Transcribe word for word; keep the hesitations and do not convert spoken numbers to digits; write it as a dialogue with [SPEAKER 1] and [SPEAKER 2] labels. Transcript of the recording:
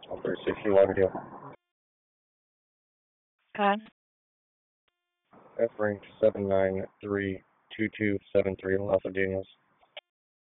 [SPEAKER 1] Officer sixty-one deal.
[SPEAKER 2] God.
[SPEAKER 1] F rank seven nine three two two seven three, Los Daniels.